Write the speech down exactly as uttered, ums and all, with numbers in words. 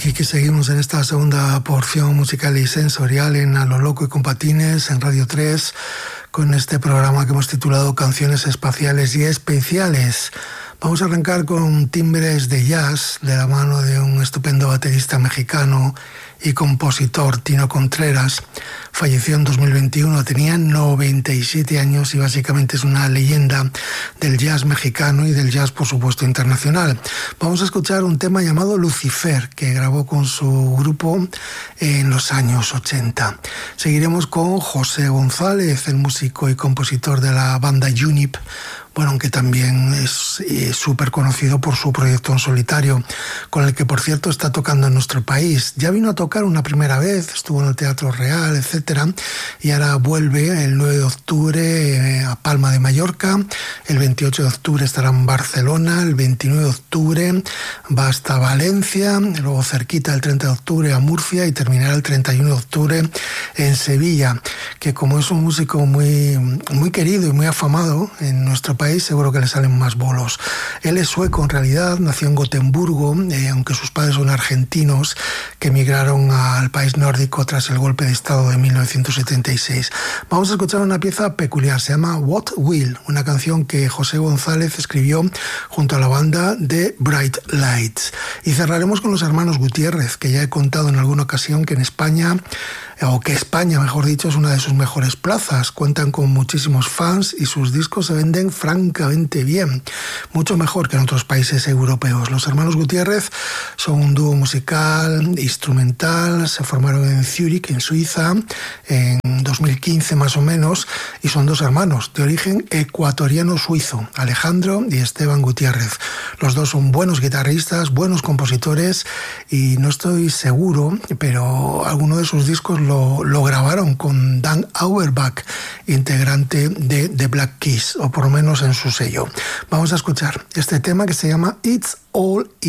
Aquí que seguimos en esta segunda porción musical y sensorial en A lo Loco y con Patines en Radio tres con este programa que hemos titulado Canciones Espaciales y Especiales. Vamos a arrancar con timbres de jazz de la mano de un estupendo baterista mexicano y compositor, Tino Contreras. Falleció en dos mil veintiuno, tenía noventa y siete años y básicamente es una leyenda del jazz mexicano y del jazz, por supuesto, internacional. Vamos a escuchar un tema llamado Lucifer, que grabó con su grupo en los años ochenta. Seguiremos con José González, el músico y compositor de la banda Junip, bueno, aunque también es eh, súper conocido por su proyecto en solitario, con el que, por cierto, está tocando en nuestro país. Ya vino a tocar una primera vez, estuvo en el Teatro Real, etcétera, y ahora vuelve el nueve de octubre eh, a Palma de Mallorca, el veintiocho de octubre estará en Barcelona, el veintinueve de octubre va hasta Valencia, luego cerquita el treinta de octubre a Murcia y terminará el treinta y uno de octubre en Sevilla, que como es un músico muy, muy querido y muy afamado en nuestro país, país, seguro que le salen más bolos. Él es sueco en realidad, nació en Gotemburgo, eh, aunque sus padres son argentinos, que emigraron al país nórdico tras el golpe de Estado de mil novecientos setenta y seis. Vamos a escuchar una pieza peculiar, se llama What Will, una canción que José González escribió junto a la banda de Bright Lights. Y cerraremos con los hermanos Gutiérrez, que ya he contado en alguna ocasión que en España, o que España, mejor dicho, es una de sus mejores plazas. Cuentan con muchísimos fans y sus discos se venden francamente bien, mucho mejor que en otros países europeos. Los hermanos Gutiérrez son un dúo musical, instrumental, se formaron en Zúrich, en Suiza, en dos mil quince más o menos, y son dos hermanos de origen ecuatoriano-suizo, Alejandro y Esteban Gutiérrez. Los dos son buenos guitarristas, buenos compositores, y no estoy seguro, pero alguno de sus discos lo, lo grabaron con Dan Auerbach, integrante de The Black Keys, o por lo menos en su sello. Vamos a escuchar este tema que se llama It's All